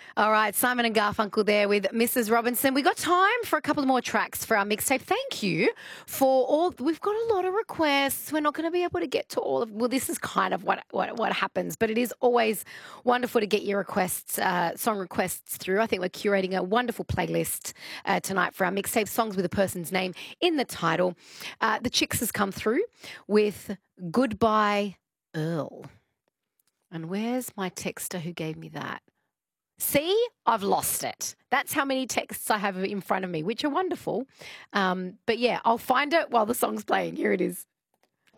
All right, Simon and Garfunkel there with Mrs. Robinson. We got time for a couple of more tracks for our mixtape. Thank you for all. We've got a lot of requests. We're not going to be able to get to all of. Well, this is kind of what happens, but it is always wonderful to get your requests, song requests through. I think we're curating a wonderful playlist tonight for our mixtape, songs with a person's name in the title. The Chicks has come through with "Goodbye, Earl." And where's my texter who gave me that? See, I've lost it. That's how many texts I have in front of me, which are wonderful. But yeah, I'll find it while the song's playing. Here it is.